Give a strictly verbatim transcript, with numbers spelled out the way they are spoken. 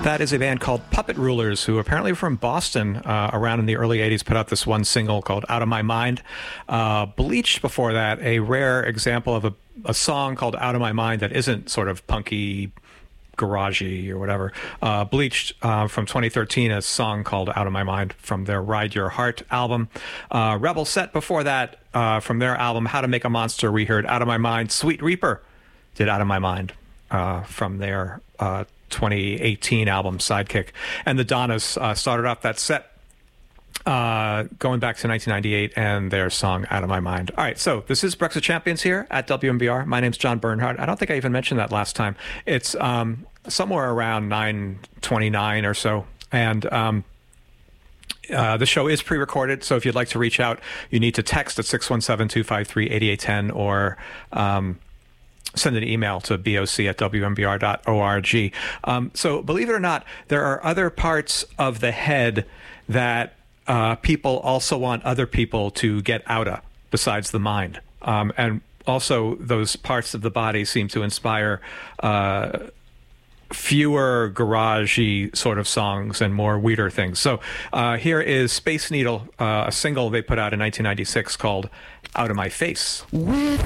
That is a band called Puppet Rulers, who apparently from Boston, uh, around in the early eighties, put out this one single called Out of My Mind. Uh, Bleached before that, a rare example of a, a song called Out of My Mind that isn't sort of punky, garagey or whatever. Uh, Bleached uh, from twenty thirteen, a song called Out of My Mind from their Ride Your Heart album. Uh, Rebel Set before that, uh, from their album How to Make a Monster, we heard Out of My Mind. Sweet Reaper did Out of My Mind uh, from their uh, twenty eighteen album Sidekick. And the Donnas uh, started off that set uh, going back to nineteen ninety-eight and their song Out of My Mind. All right, so this is Breakfast Champions here at W M B R. My name's John Bernhardt. I don't think I even mentioned that last time. It's um, somewhere around nine twenty-nine or so. And um, uh, the show is pre-recorded, so if you'd like to reach out, you need to text at six one seven, two five three, eight eight one zero or um, send an email to boc at w m b r dot org. Um, so believe it or not, there are other parts of the head that uh, people also want other people to get out of besides the mind. Um, and also those parts of the body seem to inspire uh, fewer garagey sort of songs and more weirder things. So uh, here is Space Needle, uh, a single they put out in nineteen ninety-six called Out of My Face.